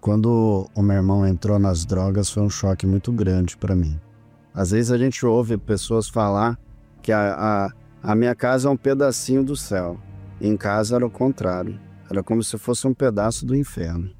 Quando o meu irmão entrou nas drogas, foi um choque muito grande para mim. Às vezes a gente ouve pessoas falar que a minha casa é um pedacinho do céu. Em casa era o contrário. Era como se fosse um pedaço do inferno.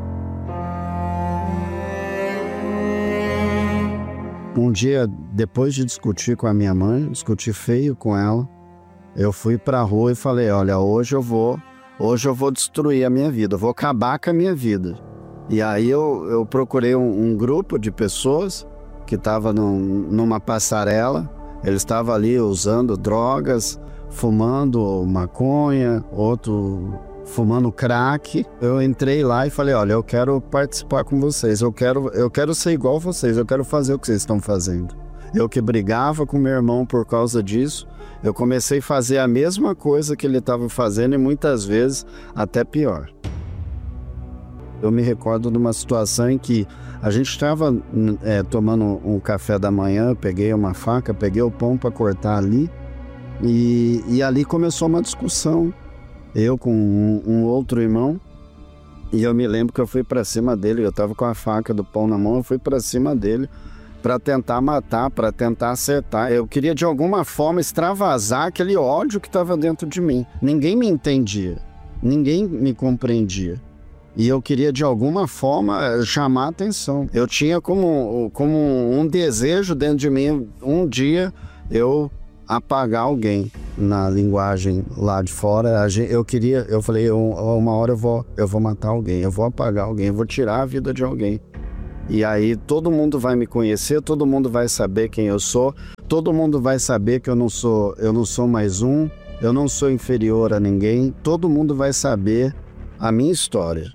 Um dia, depois de discutir com a minha mãe, discutir feio com ela, eu fui pra rua e falei, olha, hoje eu vou destruir a minha vida, eu vou acabar com a minha vida. E aí eu procurei um grupo de pessoas que estava numa passarela, eles estavam ali usando drogas, fumando maconha, outro fumando crack. Eu entrei lá e falei, olha, eu quero participar com vocês, eu quero ser igual a vocês, eu quero fazer o que vocês estão fazendo. Eu que brigava com meu irmão por causa disso, eu comecei a fazer a mesma coisa que ele estava fazendo e muitas vezes até pior. Eu me recordo de uma situação em que a gente estava tomando um café da manhã, eu peguei uma faca, peguei o pão para cortar ali e ali começou uma discussão. Eu com um outro irmão, e eu me lembro que eu fui para cima dele, eu estava com a faca do pão na mão, eu fui para cima dele para tentar matar, para tentar acertar. Eu queria de alguma forma extravasar aquele ódio que estava dentro de mim. Ninguém me entendia, ninguém me compreendia. E eu queria de alguma forma chamar a atenção. Eu tinha como um desejo dentro de mim, um dia eu apagar alguém. Na linguagem lá de fora, eu falei, uma hora eu vou matar alguém, eu vou apagar alguém, eu vou tirar a vida de alguém. E aí todo mundo vai me conhecer, todo mundo vai saber quem eu sou, todo mundo vai saber que eu não sou mais um, eu não sou inferior a ninguém, todo mundo vai saber a minha história.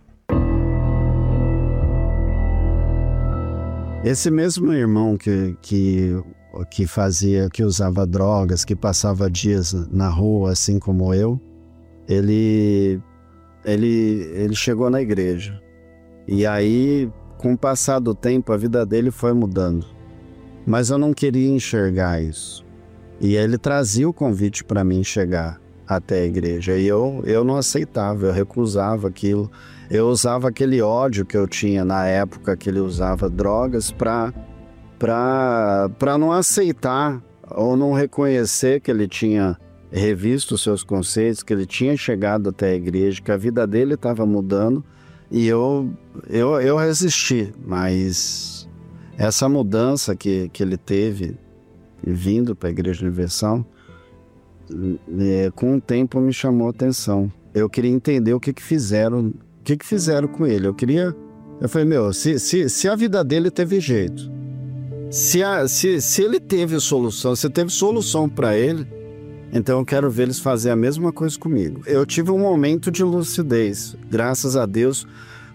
Esse mesmo irmão que usava drogas, que passava dias na rua, assim como eu, ele chegou na igreja. E aí, com o passar do tempo, a vida dele foi mudando. Mas eu não queria enxergar isso. E ele trazia o convite para mim chegar até a igreja. E eu não aceitava, eu recusava aquilo. Eu usava aquele ódio que eu tinha na época que ele usava drogas para não aceitar ou não reconhecer que ele tinha revisto os seus conceitos, que ele tinha chegado até a igreja, que a vida dele estava mudando, e eu resisti. Mas essa mudança que ele teve vindo para a Igreja Universal, com o tempo me chamou a atenção. Eu queria entender o que fizeram com ele. Eu falei, se a vida dele teve jeito, se ele teve solução, se teve solução para ele, então eu quero ver eles fazer a mesma coisa comigo. Eu tive um momento de lucidez, graças a Deus.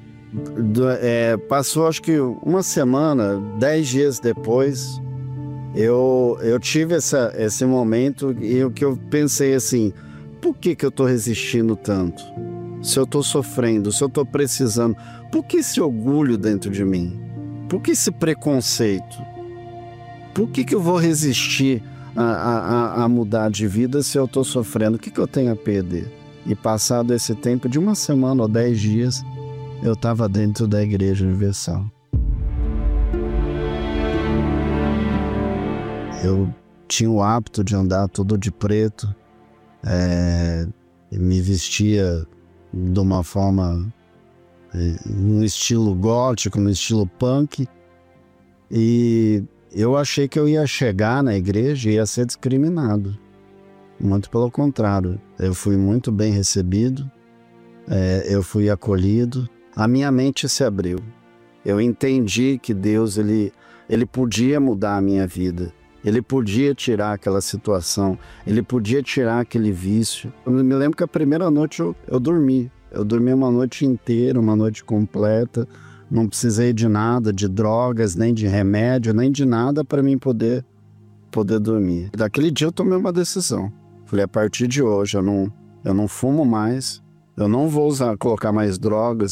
Passou acho que uma semana, 10 dias depois, eu tive esse momento e o que eu pensei assim, por que eu estou resistindo tanto? Se eu estou sofrendo, se eu estou precisando, por que esse orgulho dentro de mim? Por que esse preconceito? Por que eu vou resistir a mudar de vida se eu estou sofrendo? O que eu tenho a perder? E passado esse tempo de uma semana ou 10 dias, eu estava dentro da Igreja Universal. Eu tinha o hábito de andar todo de preto, me vestia de uma forma, no estilo gótico, no estilo punk, e eu achei que eu ia chegar na igreja e ia ser discriminado. Muito pelo contrário, eu fui muito bem recebido, eu fui acolhido, a minha mente se abriu. Eu entendi que Deus ele podia mudar a minha vida, ele podia tirar aquela situação, ele podia tirar aquele vício. Eu me lembro que a primeira noite eu dormi uma noite inteira, uma noite completa. Não precisei de nada, de drogas, nem de remédio, nem de nada para mim poder dormir. Daquele dia eu tomei uma decisão. Falei, a partir de hoje eu não fumo mais, eu não vou colocar mais drogas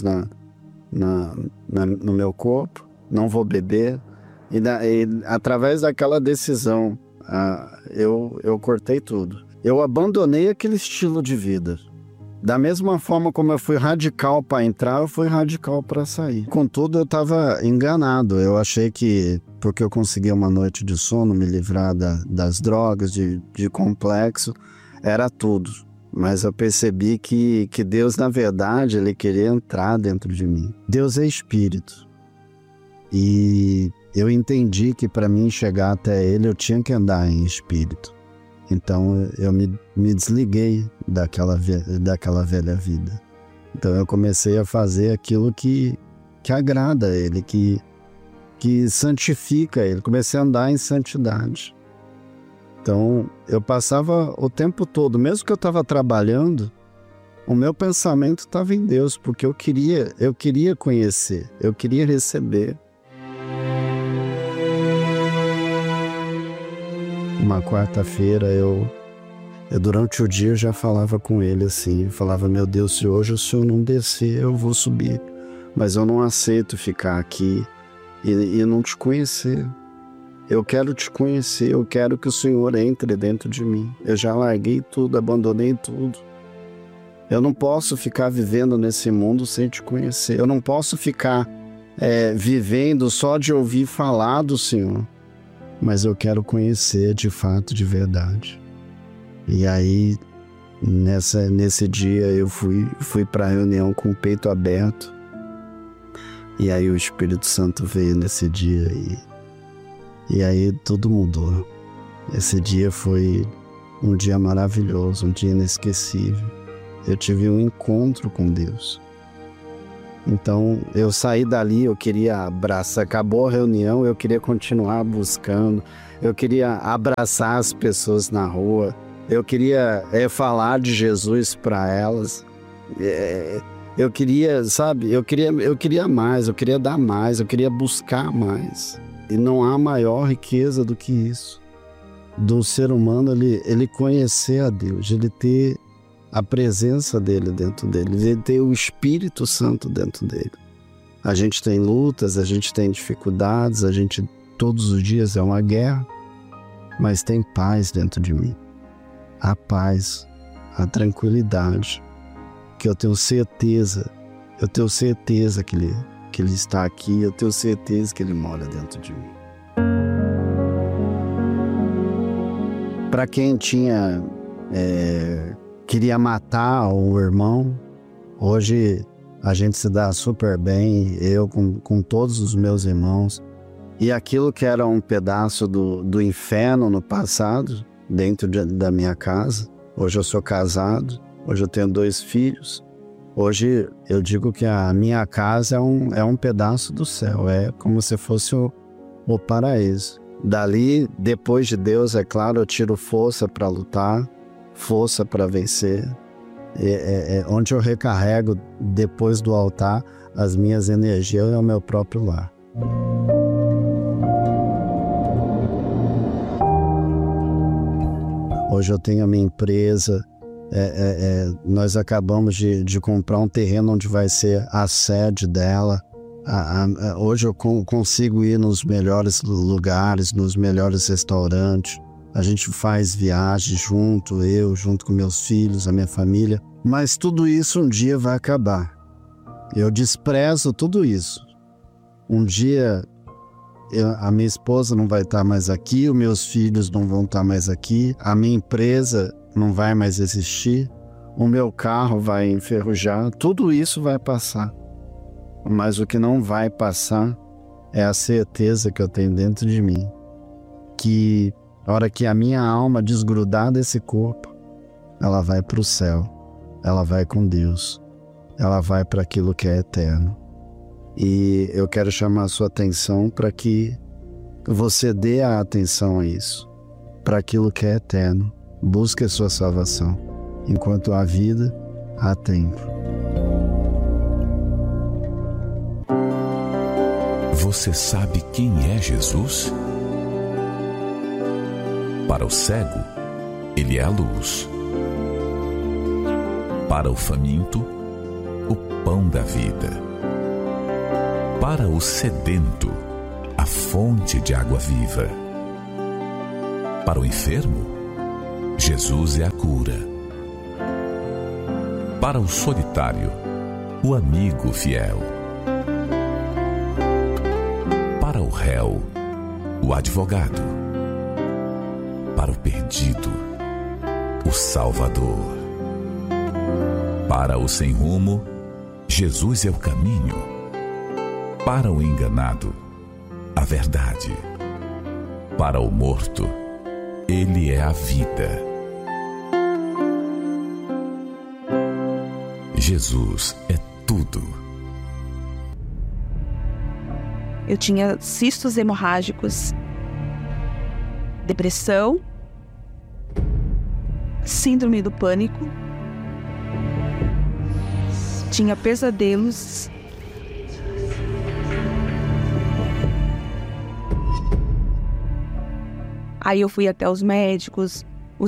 no meu corpo, não vou beber. E através daquela decisão, eu cortei tudo. Eu abandonei aquele estilo de vida. Da mesma forma como eu fui radical para entrar, eu fui radical para sair. Contudo, eu estava enganado. Eu achei que, porque eu consegui uma noite de sono, me livrar das drogas, de complexo, era tudo. Mas eu percebi que Deus, na verdade, Ele queria entrar dentro de mim. Deus é espírito. E eu entendi que para mim chegar até Ele, eu tinha que andar em espírito. Então eu me desliguei daquela velha vida. Então eu comecei a fazer aquilo que agrada a Ele, que santifica Ele. Comecei a andar em santidade. Então eu passava o tempo todo, mesmo que eu estava trabalhando, o meu pensamento estava em Deus, porque eu queria conhecer, eu queria receber. Uma quarta-feira, eu durante o dia eu já falava com ele assim, falava: meu Deus, se hoje o Senhor não descer, eu vou subir, mas eu não aceito ficar aqui e não te conhecer. Eu quero te conhecer, eu quero que o Senhor entre dentro de mim. Eu já larguei tudo, abandonei tudo. Eu não posso ficar vivendo nesse mundo sem te conhecer. Eu não posso ficar vivendo só de ouvir falar do Senhor. Mas eu quero conhecer de fato, de verdade. E aí, nesse dia, eu fui para a reunião com o peito aberto. E aí o Espírito Santo veio nesse dia e aí tudo mudou. Esse dia foi um dia maravilhoso, um dia inesquecível. Eu tive um encontro com Deus. Então eu saí dali, eu queria abraçar, acabou a reunião, eu queria continuar buscando, eu queria abraçar as pessoas na rua, eu queria falar de Jesus para elas, eu queria, sabe, eu queria mais, eu queria dar mais, eu queria buscar mais. E não há maior riqueza do que isso, do ser humano ele conhecer a Deus, ele ter a presença dele dentro dele, ele ter o Espírito Santo dentro dele. A gente tem lutas, a gente tem dificuldades, todos os dias é uma guerra, mas tem paz dentro de mim. A paz, a tranquilidade, que eu tenho certeza que ele está aqui, eu tenho certeza que ele mora dentro de mim. Para quem queria matar o irmão, hoje a gente se dá super bem, eu com todos os meus irmãos. E aquilo que era um pedaço do inferno no passado, dentro da minha casa, hoje eu sou casado, hoje eu tenho 2 filhos. Hoje eu digo que a minha casa é um pedaço do céu, é como se fosse o paraíso. Dali, depois de Deus, é claro, eu tiro força para lutar, força para vencer. Onde eu recarrego depois do altar as minhas energias é o meu próprio lar. Hoje eu tenho a minha empresa, nós acabamos de comprar um terreno onde vai ser a sede dela. Hoje eu consigo ir nos melhores lugares, nos melhores restaurantes. A gente faz viagens junto com meus filhos, a minha família. Mas tudo isso um dia vai acabar. Eu desprezo tudo isso. Um dia a minha esposa não vai estar mais aqui, os meus filhos não vão estar mais aqui, a minha empresa não vai mais existir, o meu carro vai enferrujar, tudo isso vai passar. Mas o que não vai passar é a certeza que eu tenho dentro de mim, que a hora que a minha alma desgrudar desse corpo, ela vai para o céu, ela vai com Deus, ela vai para aquilo que é eterno. E eu quero chamar a sua atenção para que você dê a atenção a isso, para aquilo que é eterno. Busque a sua salvação. Enquanto há vida, há tempo. Você sabe quem é Jesus? Para o cego, ele é a luz. Para o faminto, o pão da vida. Para o sedento, a fonte de água viva. Para o enfermo, Jesus é a cura. Para o solitário, o amigo fiel. Para o réu, o advogado. Para o perdido, o Salvador. Para o sem rumo, Jesus é o caminho. Para o enganado, a verdade. Para o morto, Ele é a vida. Jesus é tudo. Eu tinha cistos hemorrágicos, depressão, síndrome do pânico, tinha pesadelos, aí eu fui até os médicos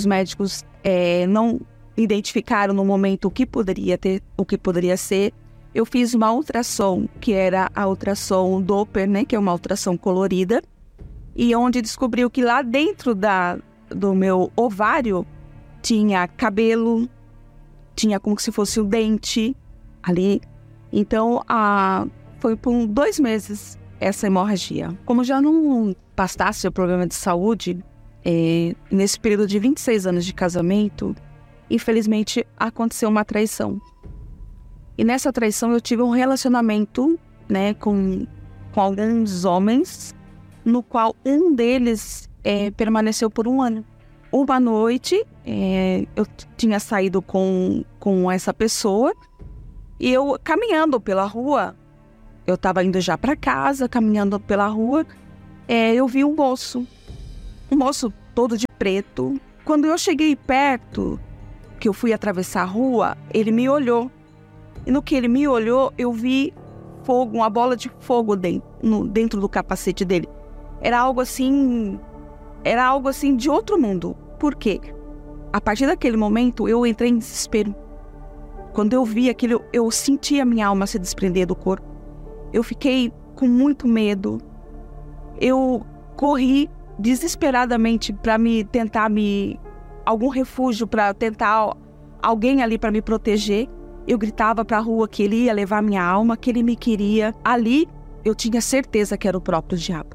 não identificaram no momento o que poderia ser. Eu fiz uma ultrassom, que era a ultrassom Doppler, né, que é uma ultrassom colorida, e onde descobriu que lá dentro do meu ovário tinha cabelo, tinha como se fosse o dente ali. Então, foi por 2 meses essa hemorragia. Como já não bastasse o problema de saúde, nesse período de 26 anos de casamento, infelizmente aconteceu uma traição. E nessa traição eu tive um relacionamento, né, com alguns homens, no qual um deles permaneceu por 1 ano. Uma noite, eu tinha saído com essa pessoa, e eu caminhando pela rua, eu estava indo já para casa, caminhando pela rua, eu vi um moço todo de preto. Quando eu cheguei perto, que eu fui atravessar a rua, ele me olhou. E no que ele me olhou, eu vi fogo, uma bola de fogo dentro do capacete dele. Era algo assim de outro mundo. Por quê? A partir daquele momento, eu entrei em desespero. Quando eu vi aquilo, eu senti a minha alma se desprender do corpo. Eu fiquei com muito medo. Eu corri desesperadamente para tentar algum refúgio, para tentar alguém ali para me proteger. Eu gritava para a rua que ele ia levar minha alma, que ele me queria. Ali, eu tinha certeza que era o próprio diabo.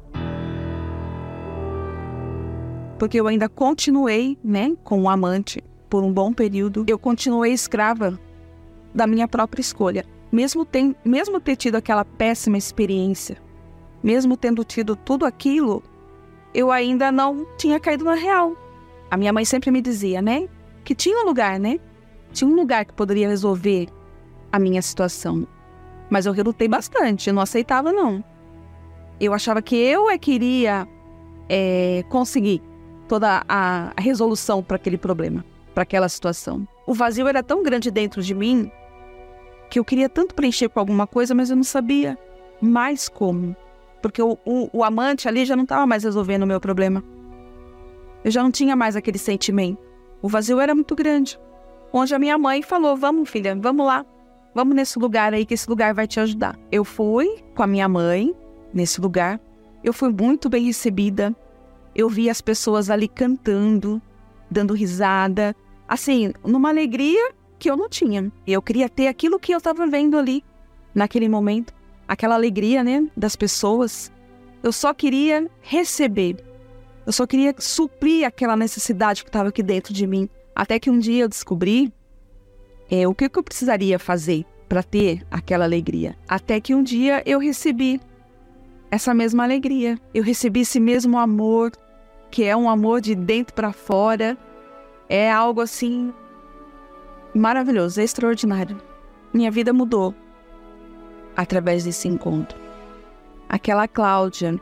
Porque eu ainda continuei, né, com o amante por um bom período. Eu continuei escrava da minha própria escolha. Mesmo ter tido aquela péssima experiência, mesmo tendo tido tudo aquilo, eu ainda não tinha caído na real. A minha mãe sempre me dizia, né, que tinha um lugar, né? Tinha um lugar que poderia resolver a minha situação. Mas eu relutei bastante, eu não aceitava, não. Eu achava que eu queria conseguir toda a resolução para aquele problema, para aquela situação. O vazio era tão grande dentro de mim que eu queria tanto preencher com alguma coisa, mas eu não sabia mais como. Porque o amante ali já não estava mais resolvendo o meu problema. Eu já não tinha mais aquele sentimento. O vazio era muito grande. Onde a minha mãe falou, vamos filha, vamos lá. Vamos nesse lugar aí, que esse lugar vai te ajudar. Eu fui com a minha mãe nesse lugar. Eu fui muito bem recebida. Eu vi as pessoas ali cantando, dando risada. Assim, numa alegria que eu não tinha. Eu queria ter aquilo que eu estava vendo ali, naquele momento. Aquela alegria, né, das pessoas. Eu só queria receber. Eu só queria suprir aquela necessidade que estava aqui dentro de mim. Até que um dia eu descobri o que eu precisaria fazer para ter aquela alegria. Até que um dia eu recebi essa mesma alegria. Eu recebi esse mesmo amor, que é um amor de dentro para fora. É algo assim maravilhoso, é extraordinário. Minha vida mudou através desse encontro. Aquela Cláudia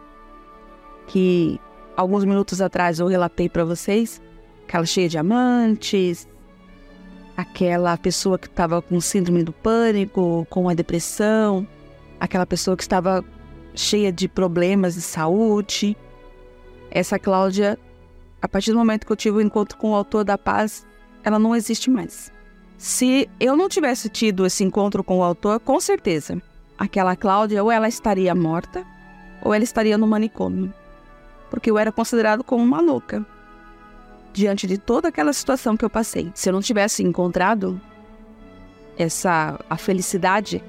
que alguns minutos atrás eu relatei para vocês, aquela cheia de amantes, aquela pessoa que estava com síndrome do pânico, com a depressão, aquela pessoa que estava cheia de problemas de saúde. Essa Cláudia, a partir do momento que eu tive o encontro com o autor da paz, ela não existe mais. Se eu não tivesse tido esse encontro com o autor, com certeza, aquela Cláudia ou ela estaria morta, ou ela estaria no manicômio. Porque eu era considerado como uma louca diante de toda aquela situação que eu passei. Se eu não tivesse encontrado a felicidade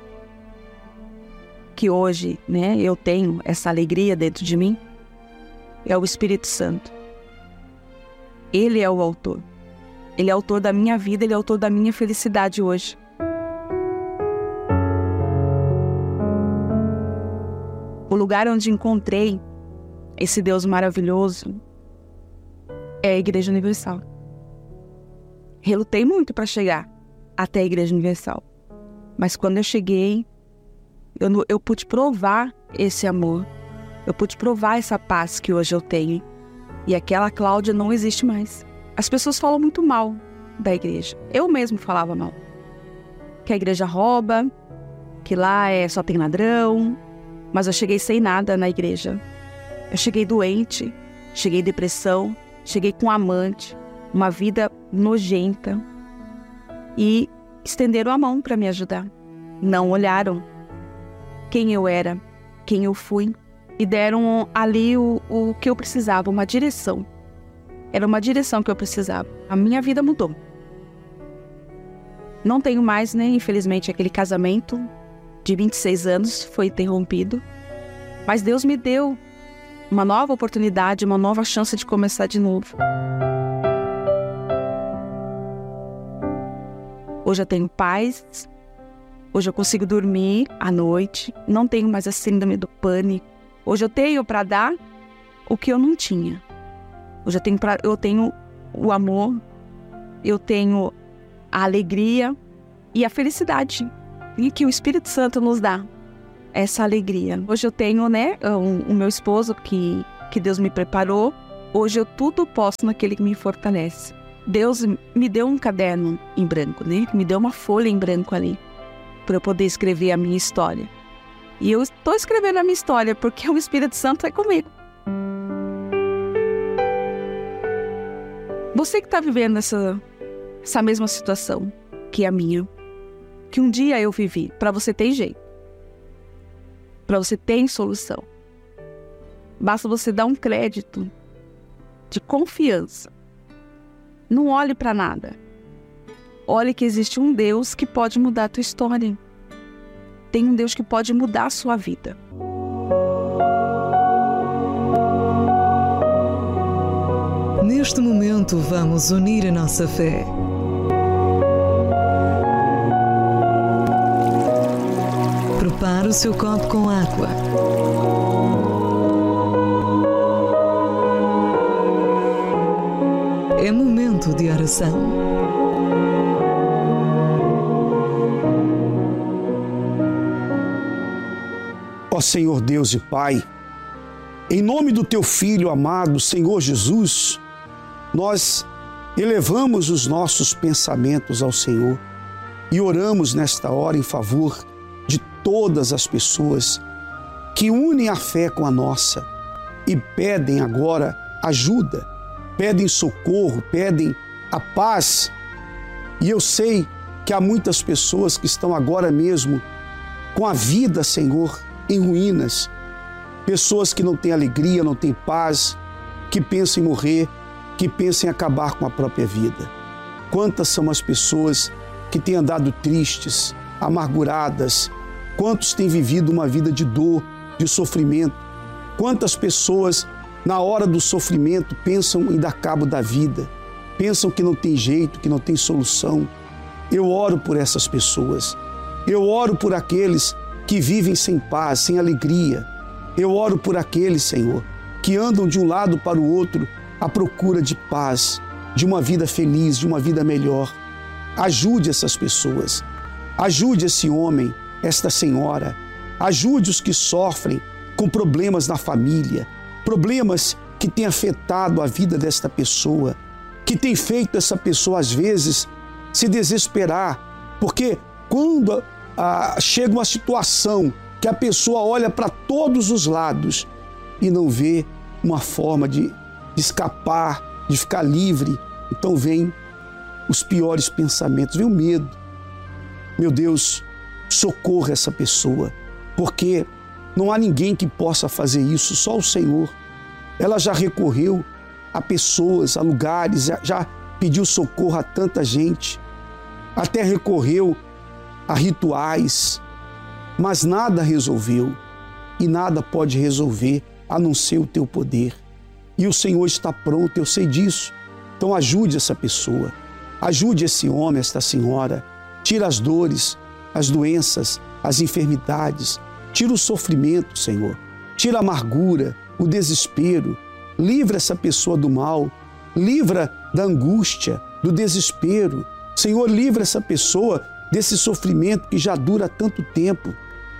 que hoje, né, eu tenho, essa alegria dentro de mim, é o Espírito Santo. Ele é o autor. Ele é autor da minha vida, ele é autor da minha felicidade hoje. O lugar onde encontrei esse Deus maravilhoso é a Igreja Universal. Relutei muito para chegar até a Igreja Universal. Mas quando eu cheguei, eu pude provar esse amor. Eu pude provar essa paz que hoje eu tenho. E aquela Cláudia não existe mais. As pessoas falam muito mal da igreja. Eu mesmo falava mal. Que a igreja rouba, que lá só tem ladrão. Mas eu cheguei sem nada na igreja. Eu cheguei doente, cheguei depressão, cheguei com amante, uma vida nojenta. E estenderam a mão para me ajudar. Não olharam quem eu era, quem eu fui. E deram ali o que eu precisava, uma direção. Era uma direção que eu precisava. A minha vida mudou. Não tenho mais, né? Infelizmente, aquele casamento de 26 anos foi interrompido. Mas Deus me deu uma nova oportunidade, uma nova chance de começar de novo. Hoje eu tenho paz. Hoje eu consigo dormir à noite. Não tenho mais a síndrome do pânico. Hoje eu tenho para dar o que eu não tinha. Hoje eu tenho o amor, eu tenho a alegria e a felicidade. E que o Espírito Santo nos dá essa alegria. Hoje eu tenho, né, o meu esposo que Deus me preparou. Hoje eu tudo posso naquele que me fortalece. Deus me deu um caderno em branco, né? Me deu uma folha em branco ali para eu poder escrever a minha história. E eu estou escrevendo a minha história porque o Espírito Santo é comigo. Você que está vivendo essa mesma situação que a minha, que um dia eu vivi, para você ter jeito. Para você ter solução. Basta você dar um crédito de confiança. Não olhe para nada. Olhe que existe um Deus que pode mudar a tua história. Tem um Deus que pode mudar a sua vida. Neste momento, vamos unir a nossa fé. Prepare o seu copo com água. É momento de oração. Ó Senhor Deus e Pai, em nome do Teu Filho amado, Senhor Jesus, nós elevamos os nossos pensamentos ao Senhor e oramos nesta hora em favor de todas as pessoas que unem a fé com a nossa e pedem agora ajuda, pedem socorro, pedem a paz. E eu sei que há muitas pessoas que estão agora mesmo com a vida, Senhor, em ruínas, pessoas que não têm alegria, não têm paz, que pensam em morrer, que pensam em acabar com a própria vida. Quantas são as pessoas que têm andado tristes, amarguradas, quantos têm vivido uma vida de dor, de sofrimento, quantas pessoas na hora do sofrimento pensam em dar cabo da vida, pensam que não tem jeito, que não tem solução. Eu oro por essas pessoas, eu oro por aqueles que vivem sem paz, sem alegria. Eu oro por aqueles, Senhor, que andam de um lado para o outro à procura de paz, de uma vida feliz, de uma vida melhor. Ajude essas pessoas, ajude esse homem, esta senhora, ajude os que sofrem com problemas na família, problemas que têm afetado a vida desta pessoa, que tem feito essa pessoa, às vezes, se desesperar, porque quando chega uma situação que a pessoa olha para todos os lados e não vê uma forma de escapar, de ficar livre, então vem os piores pensamentos, vem o medo. Meu Deus, socorra essa pessoa, porque não há ninguém que possa fazer isso, só o Senhor. Ela já recorreu a pessoas, a lugares, já pediu socorro a tanta gente. até recorreu a rituais, mas nada resolveu e nada pode resolver a não ser o teu poder. E o Senhor está pronto, eu sei disso. Então ajude essa pessoa, ajude esse homem, esta senhora. Tira as dores, as doenças, as enfermidades. Tira o sofrimento, Senhor. Tira a amargura, o desespero. Livra essa pessoa do mal. Livra da angústia, do desespero. Senhor, livra essa pessoa desse sofrimento que já dura tanto tempo.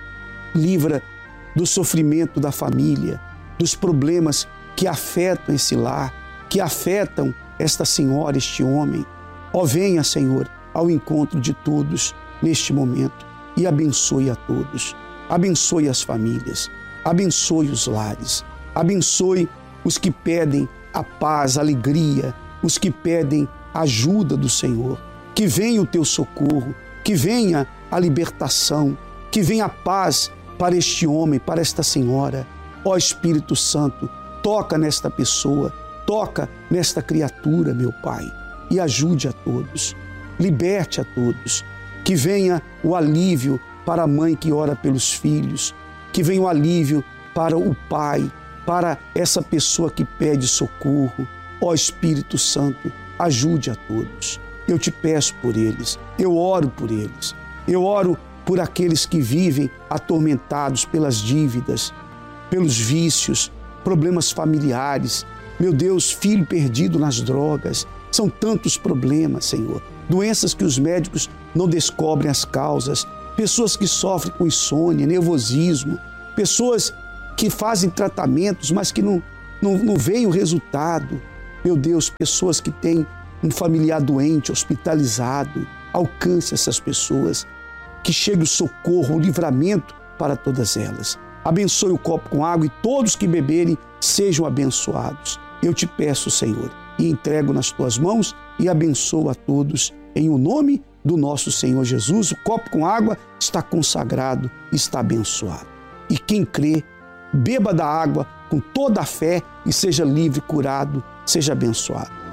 Livra do sofrimento da família, dos problemas que afetam esse lar, que afetam esta senhora, este homem. Ó, venha, Senhor, ao encontro de todos neste momento e abençoe a todos. Abençoe as famílias, abençoe os lares, abençoe os que pedem a paz, a alegria, os que pedem a ajuda do Senhor. Que venha o teu socorro, que venha a libertação, que venha a paz para este homem, para esta senhora. Ó Espírito Santo, toca nesta pessoa, toca nesta criatura, meu Pai, e ajude a todos, liberte a todos, que venha o alívio para a mãe que ora pelos filhos, que venha o alívio para o pai, para essa pessoa que pede socorro. Ó Espírito Santo, ajude a todos. Eu te peço por eles, eu oro por eles, eu oro por aqueles que vivem atormentados pelas dívidas, pelos vícios, problemas familiares. Meu Deus, filho perdido nas drogas. São tantos problemas, Senhor. Doenças que os médicos não descobrem as causas. Pessoas que sofrem com insônia, nervosismo. Pessoas que fazem tratamentos, mas que não veem o resultado. Meu Deus, pessoas que têm um familiar doente, hospitalizado. Alcance essas pessoas. Que chegue o socorro, o livramento para todas elas. Abençoe o copo com água e todos que beberem sejam abençoados. Eu te peço, Senhor, e entrego nas tuas mãos e abençoo a todos em o nome do nosso Senhor Jesus. O copo com água está consagrado, está abençoado. E quem crê, beba da água com toda a fé e seja livre, curado, seja abençoado.